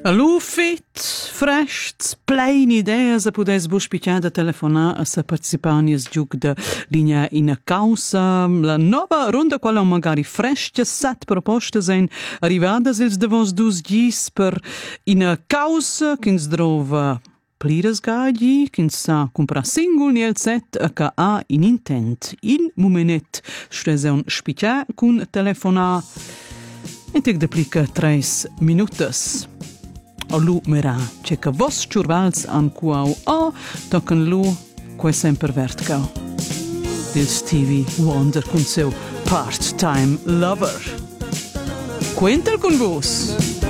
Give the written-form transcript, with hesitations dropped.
Allo fit, fresh, plein ideas a pudes bush picciare da telefonar a sa participare in giug da linea in causa. La nova ronda quella magari fresh, 7 proposte sein arrivadas ils de vos dus gis per in causa che ens drova pliras gagi, che sa compra singol ni el set a ca a in intent. In momenet strese un spicciare con telefonar e tec deplica 3 minutos. O lu mera, c'è che vos ciurvals an cuau o tocan lu quai sempre vertcau. Il Stevie Wonder con seu part-time lover. Quentel con vos!